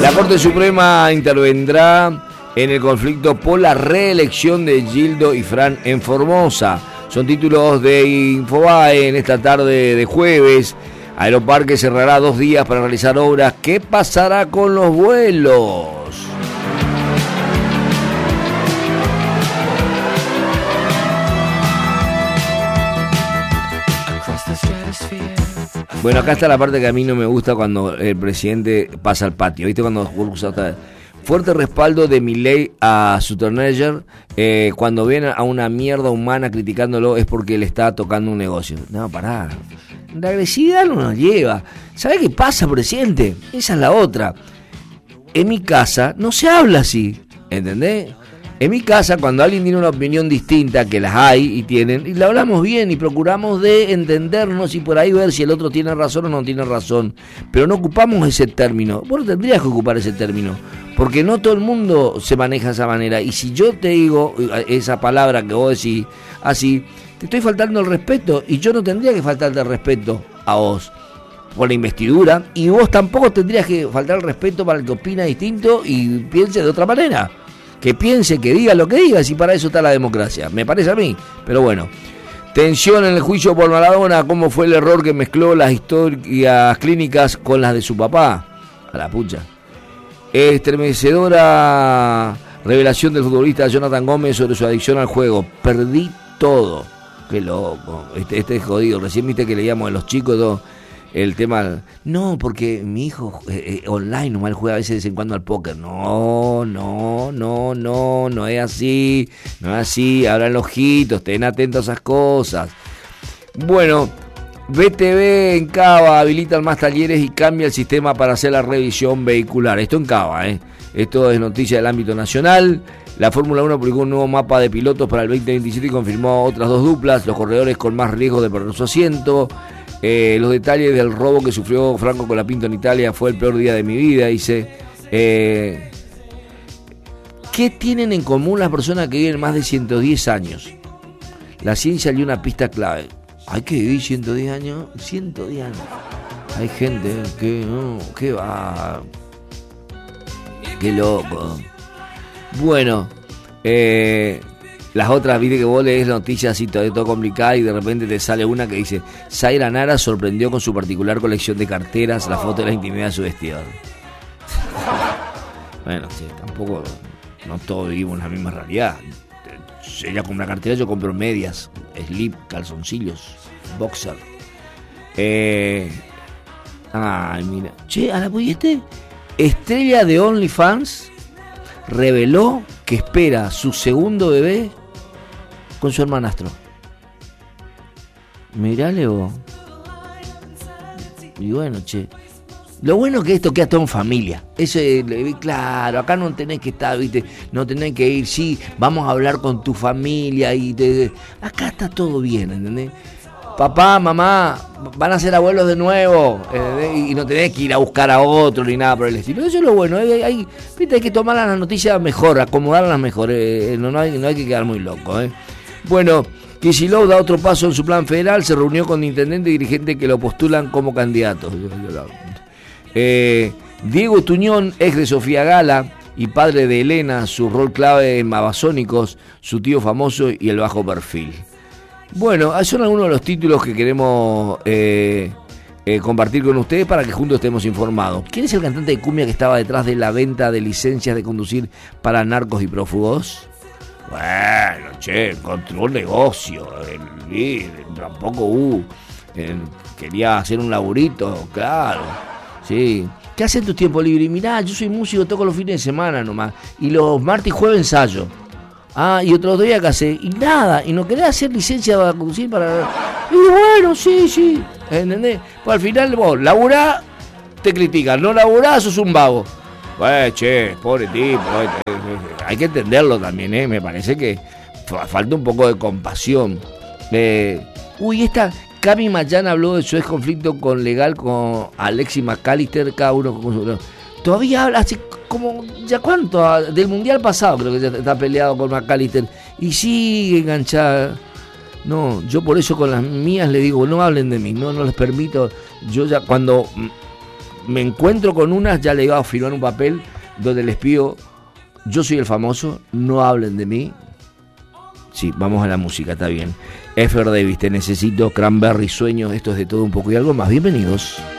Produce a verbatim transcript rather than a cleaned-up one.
La Corte Suprema intervendrá en el conflicto por la reelección de Gildo y Fran en Formosa. Son títulos de Infobae en esta tarde de jueves. Aeroparque cerrará dos días para realizar obras. ¿Qué pasará con los vuelos? Bueno, acá está la parte que a mí no me gusta cuando el presidente pasa al patio. ¿Viste? Cuando fuerte respaldo de Milei a Suterneger, eh, cuando ven a una mierda humana criticándolo es porque le está tocando un negocio. No, pará. La agresividad no nos lleva. ¿Sabe qué pasa, presidente? Esa es la otra. En mi casa no se habla así, ¿entendés? En mi casa, cuando alguien tiene una opinión distinta, que las hay y tienen, y la hablamos bien y procuramos de entendernos y por ahí ver si el otro tiene razón o no tiene razón, pero no ocupamos ese término. Vos no tendrías que ocupar ese término, porque no todo el mundo se maneja de esa manera, y si yo te digo esa palabra que vos decís así, te estoy faltando el respeto, y yo no tendría que faltarte el respeto a vos por la investidura, y vos tampoco tendrías que faltar el respeto para el que opina distinto y piense de otra manera. Que piense, que diga lo que diga, si para eso está la democracia, me parece a mí. Pero bueno, tensión en el juicio por Maradona. ¿Cómo fue el error que mezcló las historias clínicas con las de su papá? A la pucha. Estremecedora revelación del futbolista Jonathan Gómez sobre su adicción al juego. Perdí todo. Qué loco, este, este es jodido. Recién viste que leíamos a los chicos todo el tema. No, porque mi hijo eh, eh, online nomás juega a veces de vez en cuando al póker. No, no, no, no, no es así, no es así. Abran los ojitos, estén atentos a esas cosas. Bueno, B T V en Cava habilitan más talleres y cambia el sistema para hacer la revisión vehicular. Esto en Cava, ¿eh? Esto es noticia del ámbito nacional. La Fórmula uno publicó un nuevo mapa de pilotos para el veinte veintisiete y confirmó otras dos duplas, los corredores con más riesgo de perder su asiento. Eh, los detalles del robo que sufrió Franco Colapinto en Italia. Fue el peor día de mi vida, dice. Eh, ¿Qué tienen en común las personas que viven más de ciento diez años? La ciencia dio una pista clave. Hay que vivir ciento diez años. ciento diez años. Hay gente que no, que va. Qué loco. Bueno, eh. Las otras, viste que vos lees noticias así todo, todo complicado y de repente te sale una que dice: Zaira Nara sorprendió con su particular colección de carteras, la foto de la intimidad de su vestidor. Bueno, sí, tampoco, no todos vivimos en la misma realidad. Ella compra cartera, yo compro medias, slip, calzoncillos, boxer. Eh, ay, mira. Che, ¿a la pudiste? Estrella de OnlyFans reveló que espera su segundo bebé con su hermanastro. Mirale vos. Y bueno, che. Lo bueno es que esto queda todo en familia. Eso es, claro, acá no tenés que estar, viste, no tenés que ir, sí, vamos a hablar con tu familia y te, acá está todo bien, ¿entendés? Papá, mamá, van a ser abuelos de nuevo, ¿entendés? Y no tenés que ir a buscar a otro ni nada por el estilo. Eso es lo bueno, hay, hay, viste, hay que tomar las noticias mejor, acomodarlas mejor, eh, no, no, hay, no hay que quedar muy loco, ¿eh? Bueno, Kicillof da otro paso en su plan federal, se reunió con intendente y dirigente que lo postulan como candidatos. Eh, Diego Tuñón, ex de Sofía Gala y padre de Elena, su rol clave en Babasónicos, su tío famoso y el bajo perfil. Bueno, son algunos de los títulos que queremos eh, eh, compartir con ustedes para que juntos estemos informados. ¿Quién es el cantante de cumbia que estaba detrás de la venta de licencias de conducir para narcos y prófugos? Bueno, che, encontró un negocio, el, el, tampoco uh, el, quería hacer un laburito, claro, sí. ¿Qué haces en tu tiempo libre? Y mirá, yo soy músico, toco los fines de semana nomás, y los martes y jueves ensayo. Ah, y otros días que hace, y nada, y no querés hacer licencia para conducir para... Y bueno, sí, sí, ¿entendés? Pues al final vos, laburá, te critican, no laburá, sos un vago. Pues, che, pobre tipo, hay que entenderlo también, ¿eh? Me parece que falta un poco de compasión. Eh, uy, esta Cami Mayana habló de su ex conflicto con legal con Alexis McAllister, cada uno con su... Todavía habla así como, ¿ya cuánto? Del mundial pasado creo que ya está peleado con McAllister y sigue enganchada. No, yo por eso con las mías le digo, no hablen de mí, no, no les permito. Yo ya cuando me encuentro con unas, ya le iba a firmar un papel donde les pido, yo soy el famoso, no hablen de mí. Sí, vamos a la música, está bien. F R Davis, Te Necesito, Cranberry, Sueños, esto es De Todo Un Poco y Algo Más. Bienvenidos.